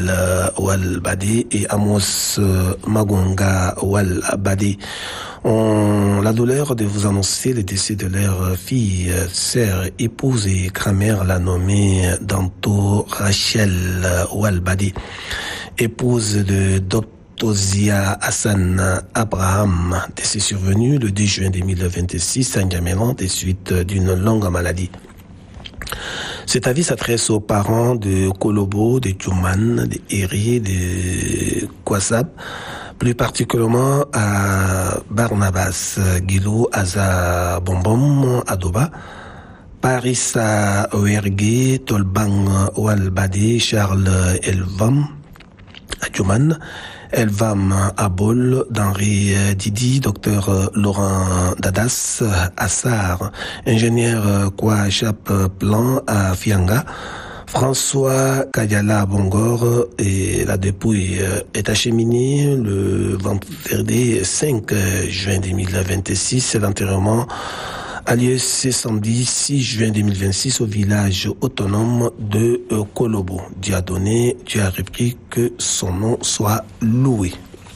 Walbadi et Amos Magonga Walbadi ont la douleur de vous annoncer le décès de leur fille, sœur, épouse et grand-mère, la nommée Danto Rachel Walbadi, épouse de Tozia Hassan Abraham, décès survenu le 10 juin 2026 à N'Djamena des suites d'une longue maladie. Cet avis s'adresse aux parents de Kolobo, de Djouman, de Eri, de Kwasab, plus particulièrement à Barnabas Gilo Aza Bombom Adoba, Parissa Oergue, Tolbang Walbadi, Charles Elvam, Adjouman, Elvam Abol, d'Henri Didi, Dr Laurent Dadas, Assar, ingénieur Kouachap Plan à Fianga, François Kayala Bongor, et la dépouille est acheminée le vendredi 5 juin 2026. L'enterrement a lieu ce samedi 6 juin 2026 au village autonome de Kolobo. Dieu a donné, Dieu a repris, que son nom soit loué.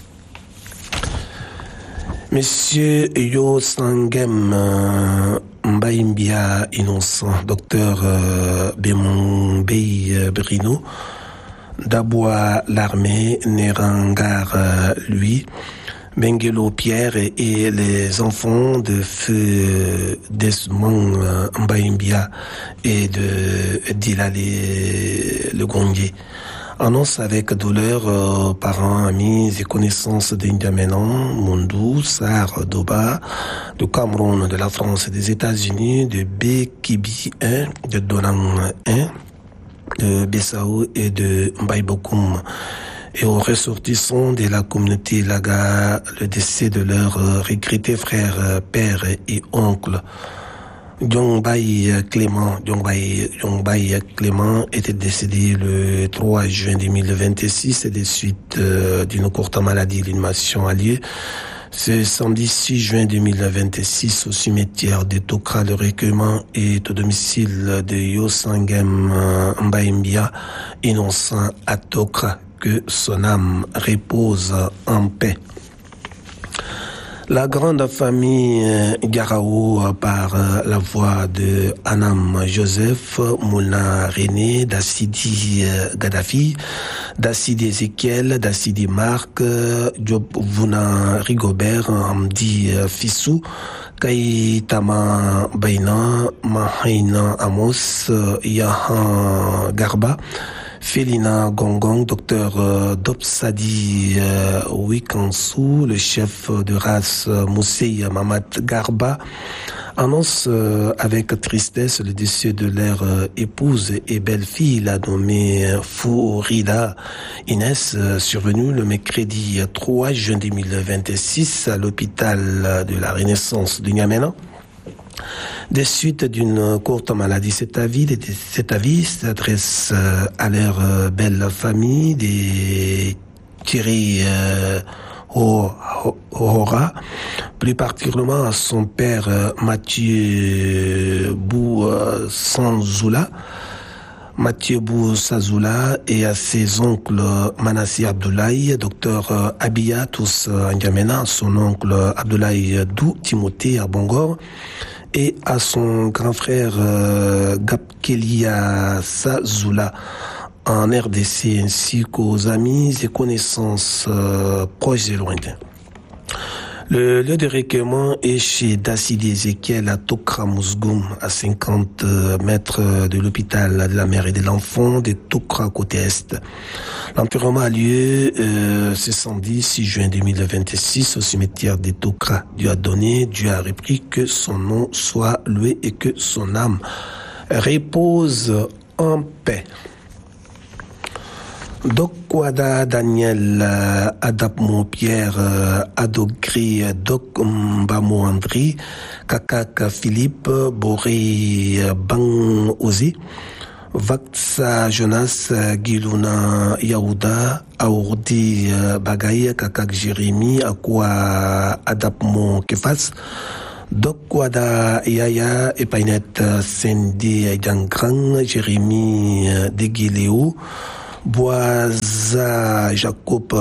Monsieur Yo Sangem Mbaimbia Innocent, docteur Bemombei Brino, Dabois Larmé, Nerangar lui, Bengelo Pierre et les enfants de feu Desmond Mbaimbia et de Dilale Le Gondier. Annonce avec douleur parents, amis et connaissances d'Indiamena, Mondou, Sar, Doba, de Cameroun, de la France, des États-Unis, de Bekibi 1, de Donan 1, de Bessao et de Mbaibokoum. Et aux ressortissants de la communauté Laga, le décès de leurs regrettés frères, pères et oncles. Djongbaï Clément était décédé le 3 juin 2026 des suites d'une courte maladie. L'inhumation a lieu ce samedi 6 juin 2026 au cimetière de Tokra. Le recueillement est au domicile de Yosangem Mbaimbia, innocent à Tokra. Que son âme repose en paix. La grande famille Garao, par la voix de Anam Joseph, Moulin René, d'Assidi Gaddafi, d'Assidi Ezekiel, d'Assidi Marc, Job Vuna Rigobert, Amdi Fissou, Kaitama Baina, Mahaina Amos, Yahan Garba, Félina Gongong, docteur Dopsadi Wikansou, le chef de race Moussei Mamad Garba, annonce avec tristesse le décès de leur épouse et belle-fille, la nommée Fourida Inès, survenue le mercredi 3 juin 2026 à l'hôpital de la Renaissance de N'Djamena. Des suites d'une courte maladie, cet avis s'adresse à leur belle famille, des Thierry Hora, plus particulièrement à son père Mathieu Bousanzoula, et à ses oncles Manassi Abdoulaye, docteur Abia, tous à N'Djamena, son oncle Abdoulaye Dou Timothée à Bongor, et à son grand frère Gapkelia Sazoula en RDC, ainsi qu'aux amis et connaissances proches et lointains. Le lieu de recueillement est chez Dassidi Ezekiel à Tokra Mousgoum, à 50 mètres de l'hôpital de la mère et de l'enfant de Tokra côté Est. L'enterrement a lieu ce samedi 6 juin 2026 au cimetière de Tokra. Dieu a donné, Dieu a repris, que son nom soit loué et que son âme repose en paix. Dokwada Daniel Adapmo Pierre Adogri Dok Mbamo Andri Kakak Philippe Boré Bang Ozi Vaksa Jonas Giluna Yaouda Aourdi Bagay Kakak Jérémy Akwa Adapmo Kefas Dokwada Yaya Epainet Sendi Djangrang Jérémy Deguiléo Boaz Boisa Jacob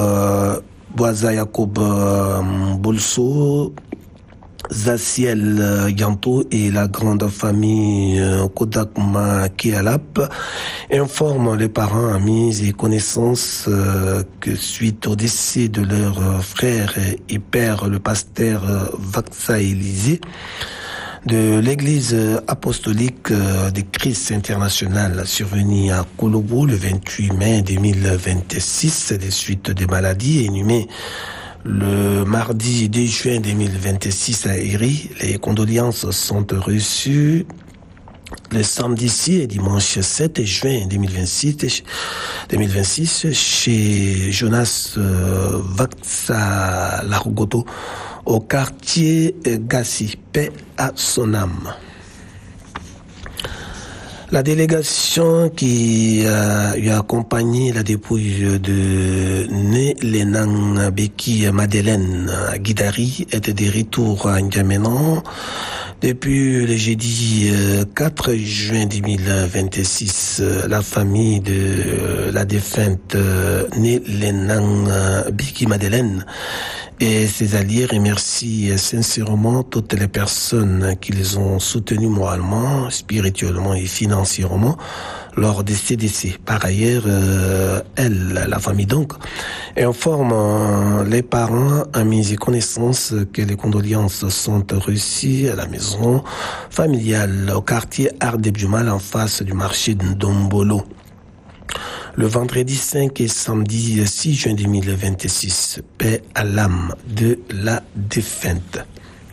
Bolso, Zaciel Ganto et la grande famille Kodakma Kialap informent les parents, amis et connaissances que suite au décès de leur frère et père, le pasteur Vaxa Élysée, de l'église apostolique de Christ international survenu à Kolobo le 28 mai 2026 des suites de maladies inhumées le mardi 2 juin 2026 à Iri. Les condoléances sont reçues le samedi 6 et dimanche 7 juin 2026 chez Jonas Vaxa Largoto au quartier Gassi, paix à son âme. La délégation qui a accompagné la dépouille de Nélénan Beki Madeleine Guidari était de retour à N'Djamena depuis le jeudi 4 juin 2026. La famille de la défunte Nélénan Beki Madeleine et ses alliés remercient sincèrement toutes les personnes qui les ont soutenus moralement, spirituellement et financièrement lors de ces décès. Par ailleurs, la famille donc, informe les parents, amis et connaissances que les condoléances sont reçues à la maison familiale au quartier Ardebjumal en face du marché de Ndombolo. Le vendredi 5 et samedi 6 juin 2026, paix à l'âme de la défunte.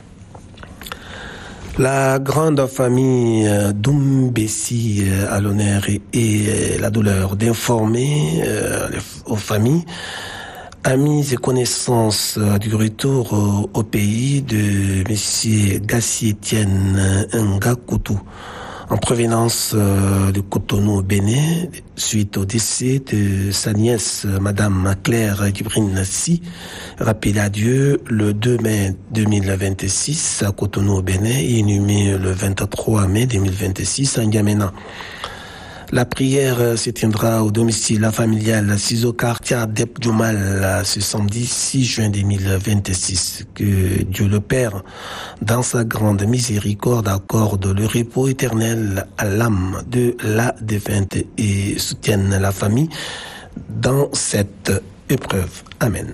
La grande famille d'Umbessi à l'honneur et la douleur d'informer aux familles, amis et connaissances du retour au pays de M. Gassi Etienne Ngakoutou, en provenance de Cotonou au Bénin, suite au décès de sa nièce, Madame Claire Gibrine Si, rappelée à Dieu le 2 mai 2026 à Cotonou au Bénin et inhumée le 23 mai 2026 à N'Djamena. La prière se tiendra au domicile familial Ciseau quartier Ardebjumal ce samedi 6 juin 2026. Que Dieu le Père, dans sa grande miséricorde, accorde le repos éternel à l'âme de la défunte et soutienne la famille dans cette épreuve. Amen.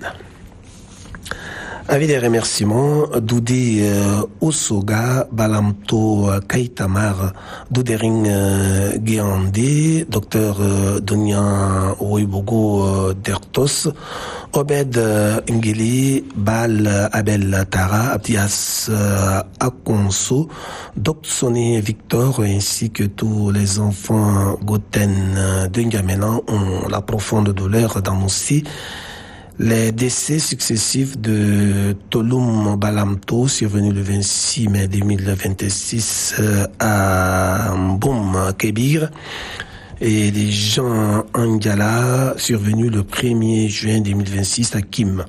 Avec des remerciements, Doudé Osoga, Balamto Kaitamar, Doudering Guéandé, Dr Donian Ouibogo Dertos, Obed Ngeli, Bal Abel Tara, Abdias Akonso, Doksone Victor, ainsi que tous les enfants Goten de N'Djamena ont la profonde douleur d'annoncer les décès successifs de Toloum Balamto, survenu le 26 mai 2026 à Mboum Kébir, et les Jean Angala, survenu le 1er juin 2026 à Kim.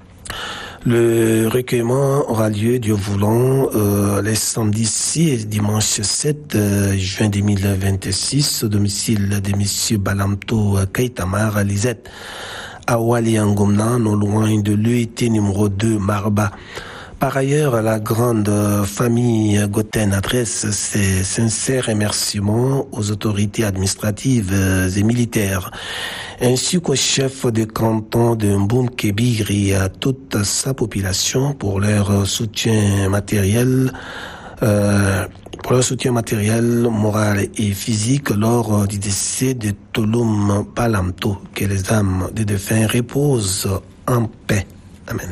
Le recueillement aura lieu, Dieu voulant, les samedis 6 et dimanche 7 juin 2026 au domicile de M. Balamto Kaitamar à Lisette, à Wali Angomna, non loin de l'UET numéro 2 Marba. Par ailleurs, la grande famille Goten adresse ses sincères remerciements aux autorités administratives et militaires, ainsi qu'au chef de canton de Mboum Kébir et à toute sa population pour leur soutien matériel, moral et physique lors du décès de Toloum Balamto. Que les âmes des défunts reposent en paix. Amen.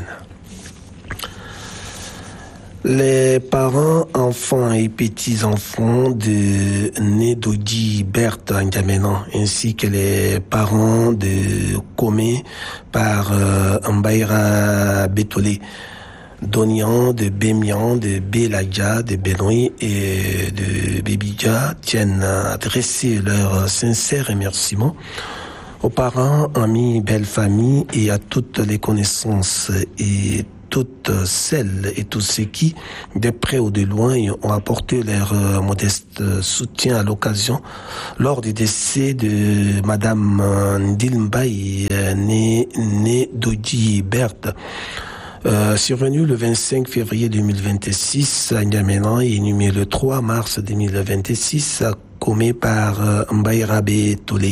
Les parents, enfants et petits-enfants de Nédodi Berthe N'Djamena, ainsi que les parents de Komé par Mbaïra Betolé, Donian, de Bémian, de Beladja, de Benoît et de Bébidja tiennent à adresser leurs sincères remerciements aux parents, amis, belles familles et à toutes les connaissances et toutes celles et tous ceux qui, de près ou de loin, ont apporté leur modeste soutien à l'occasion lors du décès de Madame Ndilmbaï, née Dodji Berthe, survenu le 25 février 2026 à N'Djamena et inhumé le 3 mars 2026 commis par Mbaïrabe Tolé.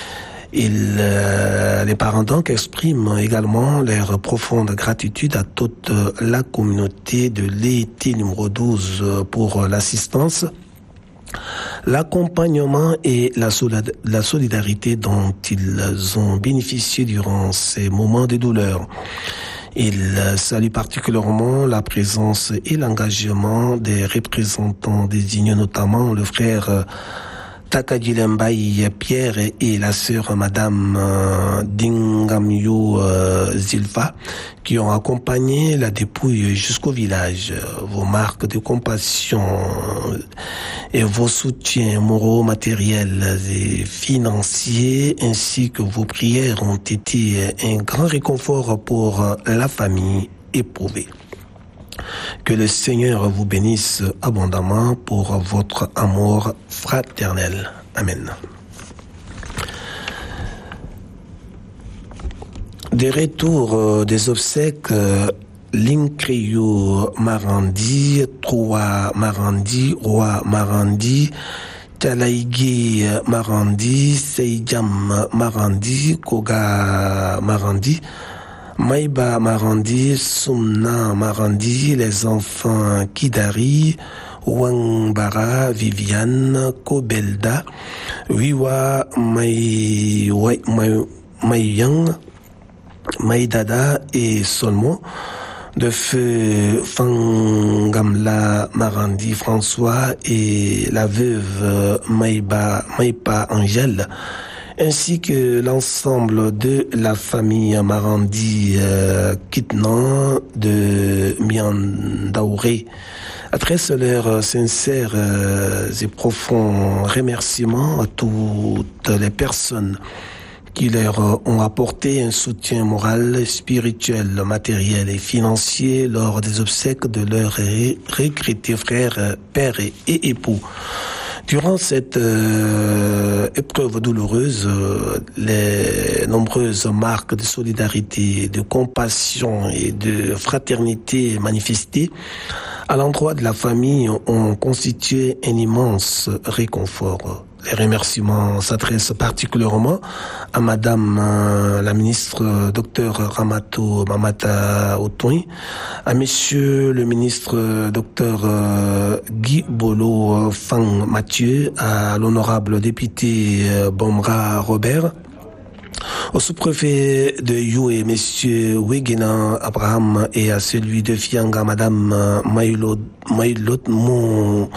Les parents donc expriment également leur profonde gratitude à toute la communauté de l'EIT numéro 12 pour l'assistance, l'accompagnement et la solidarité dont ils ont bénéficié durant ces moments de douleur. Il salue particulièrement la présence et l'engagement des représentants désignés, notamment le frère Takadjilembaï Pierre et la sœur Madame Dingamyo Zilfa, qui ont accompagné la dépouille jusqu'au village. Vos marques de compassion et vos soutiens moraux, matériels et financiers, ainsi que vos prières ont été un grand réconfort pour la famille éprouvée. Que le Seigneur vous bénisse abondamment pour votre amour fraternel. Amen. Des retours des obsèques, Linkreyo Marandi, Troa Marandi, Roi Marandi, Talaïgé Marandi, Seijam Marandi, Koga Marandi, Maïba Marandi, Sumna Marandi, les enfants Kidari, Wangbara, Viviane, Kobelda, Wiwa Maïyang, Maïdada et Solmo, de feu Fangamla Marandi François et la veuve Maïpa Angèle, ainsi que l'ensemble de la famille Marandi Kitnan de Miandaouré, adresse leurs sincères et profonds remerciements à toutes les personnes qui leur ont apporté un soutien moral, spirituel, matériel et financier lors des obsèques de leurs regrettés frères, pères et époux. Durant cette épreuve douloureuse, les nombreuses marques de solidarité, de compassion et de fraternité manifestées à l'endroit de la famille ont constitué un immense réconfort. Les remerciements s'adressent particulièrement à Madame la ministre Dr Ramato Mamata Otoin, à Monsieur le ministre Dr Guy Bolo Fang Mathieu, à l'honorable député Bomra Robert, au sous-préfet de Yue, Monsieur Wegena Abraham, et à celui de Fianga, Madame Maïlot Mon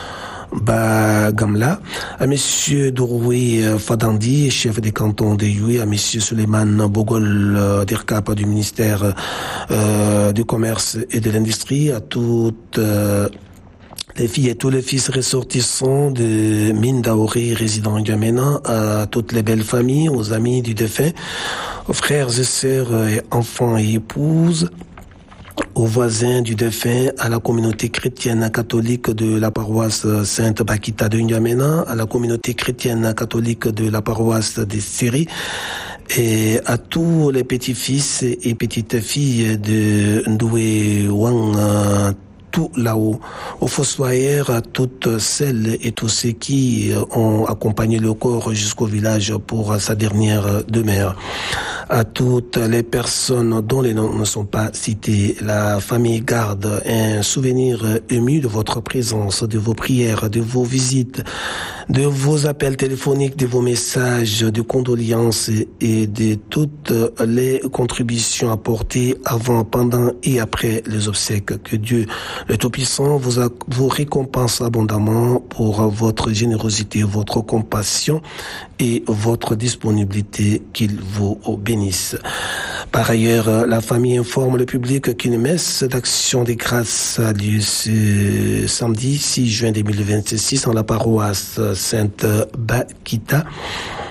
Bagamla, à Monsieur Douroué Fadandi, chef des cantons de Yue, à Monsieur Suleiman Bogol Dirkap du ministère du Commerce et de l'Industrie, à toutes les filles et tous les fils ressortissants de Mindaoré, résidant en N'Djamena, à toutes les belles familles, aux amis du défunt, aux frères et sœurs et enfants et épouses, aux voisins du défunt, à la communauté chrétienne catholique de la paroisse Sainte Bakita de N'Djamena, à la communauté chrétienne catholique de la paroisse des Séries, et à tous les petits-fils et petites-filles de Ndoué Wang, tout là-haut, aux fossoyeurs, à toutes celles et tous ceux qui ont accompagné le corps jusqu'au village pour sa dernière demeure. À toutes les personnes dont les noms ne sont pas cités, la famille garde un souvenir ému de votre présence, de vos prières, de vos visites, de vos appels téléphoniques, de vos messages de condoléances et de toutes les contributions apportées avant, pendant et après les obsèques. Que Dieu, le Tout-Puissant, vous récompense abondamment pour votre générosité, votre compassion et votre disponibilité, qu'il vous bénisse. Par ailleurs, la famille informe le public qu'une messe d'action des grâces a lieu ce samedi 6 juin 2026 en la paroisse Sainte Bakita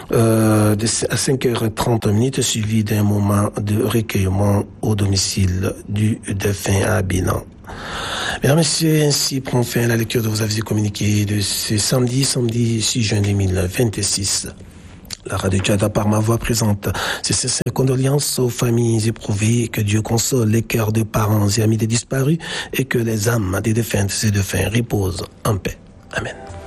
à 5h30, suivi d'un moment de recueillement au domicile du défunt à Abidjan. Mesdames et messieurs, ainsi prend fin la lecture de vos avis communiqués de ce samedi 6 juin 2026. La radio Tchada par ma voix présente ses sincères condoléances aux familles éprouvées, que Dieu console les cœurs de parents et amis des disparus et que les âmes des défunts et défunts reposent en paix. Amen.